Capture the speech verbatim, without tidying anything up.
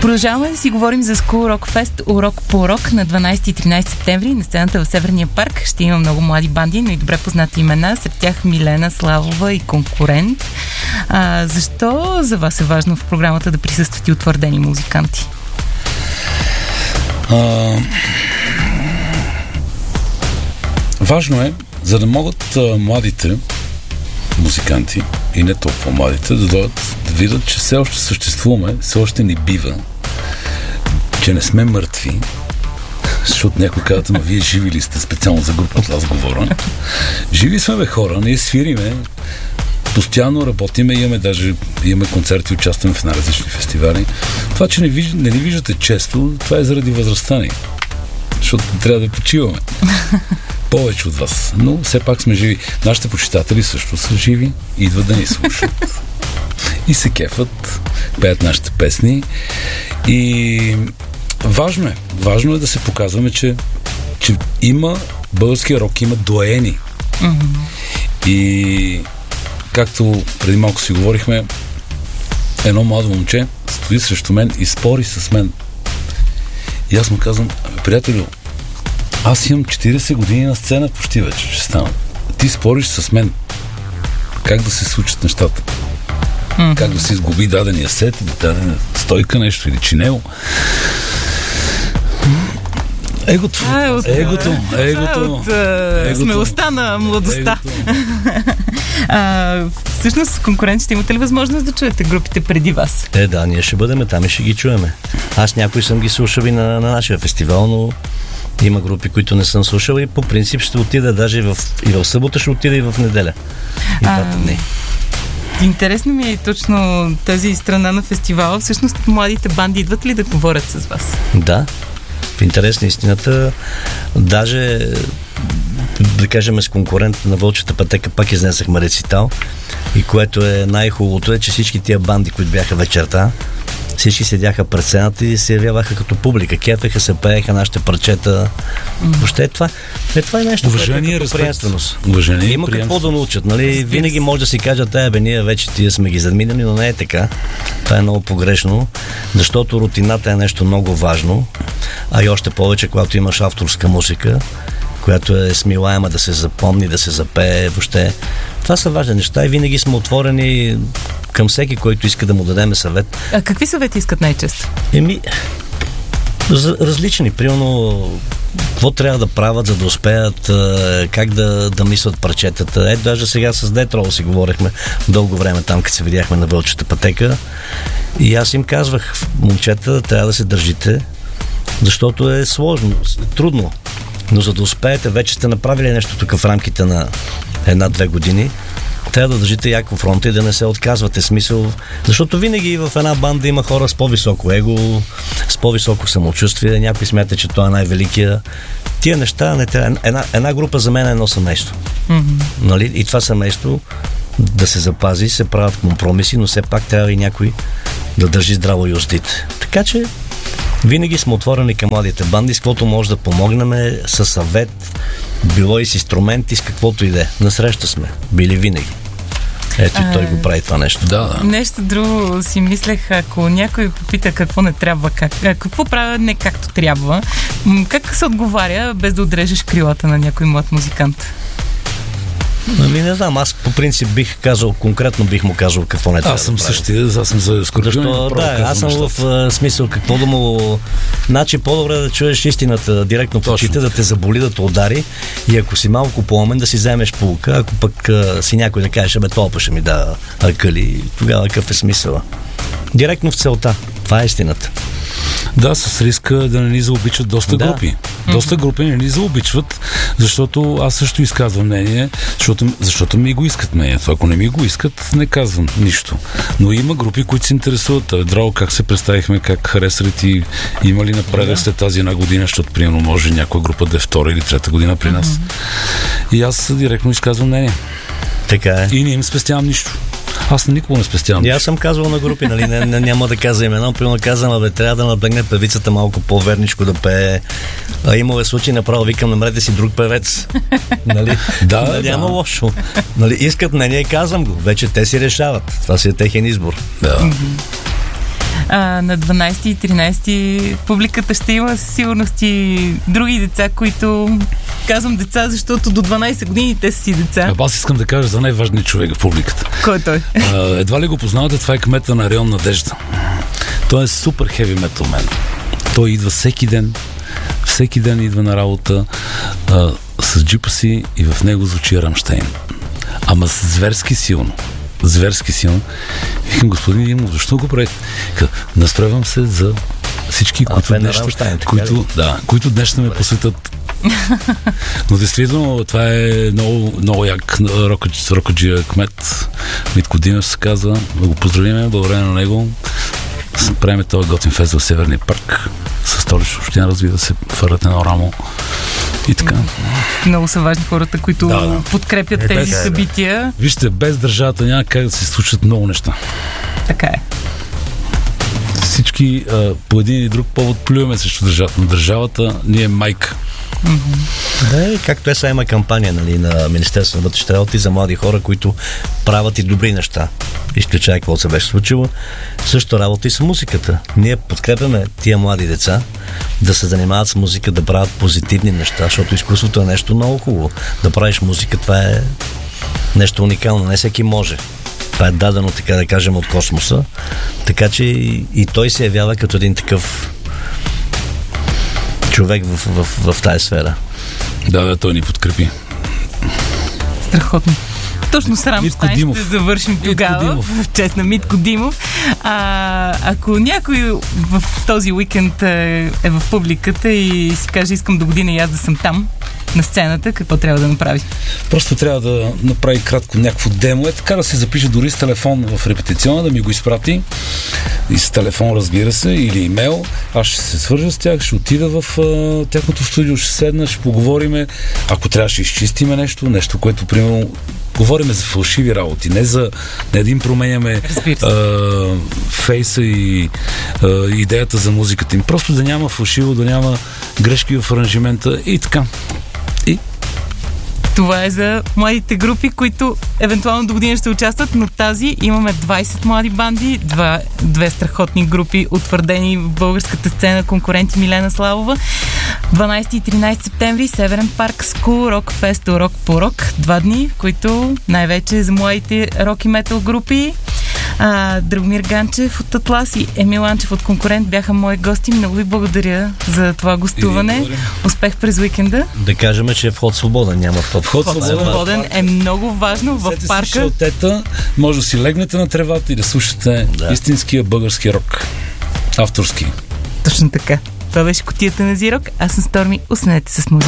Продължаваме да си говорим за School Rock Fest, урок по урок на дванайсети и тринайсети септември на сцената в Северния парк. Ще има много млади банди, но и добре познати имена. Сред тях Милена Славова и Конкурент. А, защо за вас е важно в програмата да присъстват и утвърдени музиканти? А, важно е, за да могат а, младите музиканти и не толкова младите да дойдат да видят, че все още съществуваме, все още ни бива, че не сме мъртви, защото някой казват, ама вие живи ли сте, специално за групата, аз говоря. Живи сме, бе, хора, ние свириме, постоянно работиме, имаме даже имаме концерти, участваме в най-различни фестивали. Това, че не, виж, не ни виждате често, това е заради възрастта ни, защото трябва да почиваме. Повече от вас, но все пак сме живи. Нашите почитатели също са живи, идват да ни слушат и се кефат, пеят нашите песни и важно е, важно е да се показваме, че, че има българския рок, има доайени. Mm-hmm. И както преди малко си говорихме, едно младо момче стои срещу мен и спори с мен. И аз му казвам, приятелю, аз имам четирийсет години на сцена, почти вече ще стана. Ти спориш с мен как да се случат нещата. Mm-hmm. Как да се изгуби дадения сет, или дадена стойка, нещо, или чинело. Егото. А, от, егото. Егото. От, егото. Смелостта на младостта. а, всъщност, конкуренцията, имате ли възможност да чуете групите преди вас? Е, да, ние ще бъдем там и ще ги чуеме. Аз някои съм ги слушал и на, на нашия фестивал, но има групи, които не съм слушал и по принцип ще отида даже в, и в събота, ще отида и в неделя. И а, двата дни. Интересно ми е точно тази страна на фестивала. Всъщност, младите банди идват ли да говорят с вас? Да. В интерес на истината, даже да кажем с конкурент на Вълчата пътека пак изнесахме рецитал и което е най-хубавото е, че всички тия банди, които бяха вечерта, всички седяха пред сцената и се явяваха като публика. Кефеха се, пееха нашите парчета. Mm. Въобще е това. Е, това е нещо, уважение, което е приемственост. Уважение, има какво да научат. Нали? Винаги може да си кажат, е, бе, ние вече тия сме ги задминали, но не е така. Това е много погрешно, защото рутината е нещо много важно, а и още повече, когато имаш авторска музика, която е смилаема да се запомни, да се запее, въобще. Това са важни неща и винаги сме отворени към всеки, който иска да му дадем съвет. А какви съвети искат най-често? Еми, различни. Примерно, какво трябва да правят, за да успеят, как да, да мислят парчетата. Ето, даже сега с Детрол си говорихме дълго време там, като се видяхме на Вълчата пътека. И аз им казвах, момчета, трябва да се държите, защото е сложно, трудно. Но за да успеете, вече сте направили нещо тук в рамките на една-две години, трябва да държите яко фронта и да не се отказвате. Смисъл, защото винаги в една банда има хора с по-високо его, с по-високо самочувствие, някой смята, че той е най-великия. Тия неща не трябва. Една, една група за мен е едно семейство. Mm-hmm. Нали? И това семейство да се запази, се правят компромиси, но все пак трябва и някой да държи здраво и уздите. Така че винаги сме отворени към младите банди, с каквото може да помогнем, със съвет, било и с инструменти, с каквото и да е. Насреща сме. Били винаги. Ето и той го прави това нещо. Да, да. Нещо друго си мислех, ако някой попита какво не трябва, как, какво правя не както трябва, как се отговаря, без да отрежеш крилата на някой млад музикант? Ами не знам, аз по принцип бих казал, конкретно бих му казал какво не трябва. Аз съм да прави. същия, аз съм за Скорпион. Да, аз съм в uh, смисъл какво да му... Значи по-добре да чуеш истината директно в очите, да те заболи, да те удари и ако си малко по-умен, да си вземеш полука, ако пък uh, си някой да кажеш, бе, толкова ще ми да акъли, тогава какъв е смисъла. Директно в целта. Това е истината. Да, с риска да не ни заобичат доста да. групи. Доста групи не ни заобичват, защото аз също изказвам мнение, защото, защото ми го искат мнението. Ако не ми го искат, не казвам нищо. Но има групи, които се интересуват. Драго, как се представихме, как хареса ли ти, има ли напредък след тази една година, защото примерно може някоя група да е втора или трета година при нас. И аз директно изказвам мнение. Така е. И не им спестявам нищо. Аз никога не спестявам. И аз съм казвал на групи, нали, не, не, няма да казвам именно, примерно казвам, бе, трябва да наблегне певицата малко по-верничко да пее. А имало е случай, направо викам, намерете си друг певец. Нали? Да, нали, да. няма лошо. Нали, искат мнение, казвам го. Вече те си решават. Това си е техен избор. Да. А, на дванайсети и тринайсети публиката ще има със сигурност и други деца, които казвам деца, защото до дванайсет години те са си деца. А, аз искам да кажа за най-важният човек в публиката. Кой е той? А, едва ли го познавате, това е кмета на район Надежда. Той е супер хеви метал мен. Той идва всеки ден, всеки ден идва на работа а, с джипа си и в него звучи Рамщайн. Ама зверски силно. Зверски силно. Викам, господин Димов, защо го правите? Настройвам се за всички, които днес, които, да, които днес ще ме посветят. Но действително това е много, много як рокаджия кмет. Митко Димов се казва. Да го поздравиме, благодарение на него. Правиме този готин фест в Северния парк. Със Столична община, разбира се, фърват едно рамо. И така. Много са важни хората, които да, да. подкрепят е, тези без, събития. Да. Вижте, без държавата няма как да се случат много неща. Така е. Всички а, по един или друг повод плюваме срещу държавата. Но държавата ни е майка. Mm-hmm. Да, както е, сега има кампания, нали, на Министерството на вътрешните работи за млади хора, които правят и добри неща. Изключая какво се беше случило. Също работа и с музиката. Ние подкрепяме тия млади деца да се занимават с музика, да правят позитивни неща, защото изкуството е нещо много хубаво. Да правиш музика, това е нещо уникално. Не всеки може. Това е дадено, така да кажем, от космоса. Така че и, и той се явява като един такъв човек в, в, в, в тази сфера. Да, да, той ни подкрепи. Страхотно. Точно с Рамщайн ще завършим тогава в чест на Митко Димов. А, ако някой в този уикенд е, е в публиката и си каже, искам до година и аз да съм там на сцената, какво трябва да направи? Просто трябва да направи кратко някакво демо. Е така да се запише дори с телефон в репетициона, да ми го изпрати. И с телефон, разбира се, или имейл. Аз ще се свържа с тях, ще отида в а, тяхното студио, ще седна, ще поговориме. Ако трябва, ще изчистиме нещо, нещо, което, примерно, говориме за фалшиви работи, не за не един променяме а, фейса и а, идеята за музиката им. Просто да няма фалшиво, да няма грешки в аранжимента и така. И това е за младите групи, които евентуално до година ще участват, но тази имаме двайсет млади банди, два, две страхотни групи, утвърдени в българската сцена, конкуренти Милена Славова. дванайсети и тринайсети септември, Северен парк, School Rock Fest, урок по рок. Два дни, в които най-вече за младите рок и метал групи. А, Драгомир Ганчев от Атлас и Емил Анчев от Конкурент бяха мои гости. Много ви благодаря за това гостуване. Успех през уикенда. Да кажем, че е вход свободен, няма вход. Вход свободен е много важно в парка. Шалтета, може да си легнете на тревата и да слушате да. истинския български рок. Авторски. Точно така. Това беше Кутията на Зирок. Аз съм Сторми. Останете с музика.